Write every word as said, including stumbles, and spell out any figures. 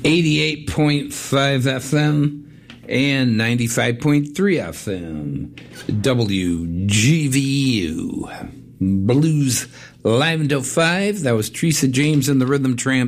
eighty-eight point five F M and ninety-five point three F M. W G V U. Blues live until five. That was Teresa James and the Rhythm Tramp.